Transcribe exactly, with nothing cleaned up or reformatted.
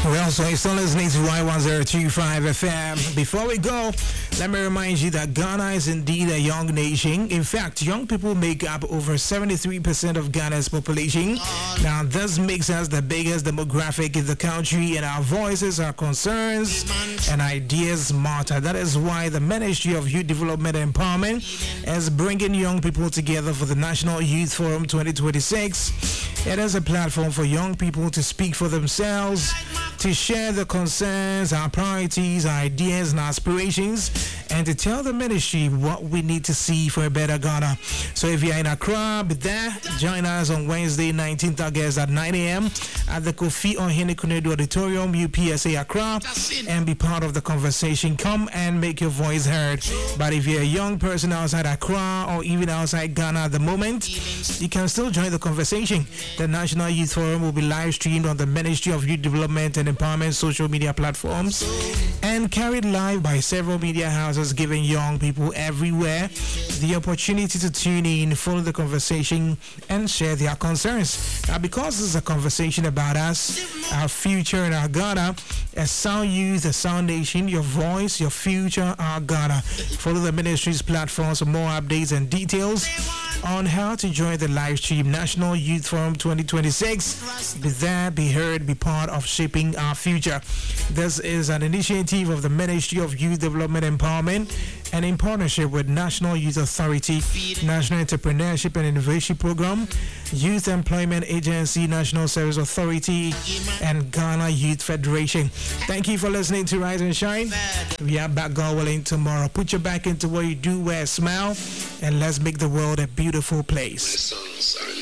Well, so you're still listening to Y one zero two five F M. Before we go, let me remind you that Ghana is indeed a young nation. In fact, young people make up over seventy-three percent of Ghana's population. Now, this makes us the biggest demographic in the country, and our voices, our concerns, and ideas matter. That is why the Ministry of Youth Development and Empowerment is bringing young people together for the National Youth Forum twenty twenty-six. It is a platform for young people to speak for themselves, to share their concerns, our priorities, our ideas, and aspirations, and to tell the ministry what we need to see for a better Ghana. So if you're in Accra, be there. Join us on Wednesday, nineteenth August at nine a.m. at the Kofi Ohene Kunedu Auditorium, U P S A Accra, and be part of the conversation. Come and make your voice heard. But if you're a young person outside Accra or even outside Ghana at the moment, you can still join the conversation. The National Youth Forum will be live streamed on the Ministry of Youth Development and Empowerment social media platforms and carried live by several media houses, giving young people everywhere the opportunity to tune in, follow the conversation, and share their concerns. Now, because this is a conversation about us, our future, and our Ghana, a sound youth, a sound nation, your voice, your future, our Ghana. Follow the ministry's platforms for more updates and details on how to join the live stream National Youth Forum twenty twenty-six. Be there, be heard, be part of shaping our future. This is an initiative of the Ministry of Youth Development and Empowerment, and in partnership with National Youth Authority, National Entrepreneurship and Innovation Program, Youth Employment Agency, National Service Authority, and Ghana Youth Federation. Thank you for listening to Rise and Shine. We are back, God willing, tomorrow. Put your back into what you do, wear a smile, and let's make the world a beautiful place.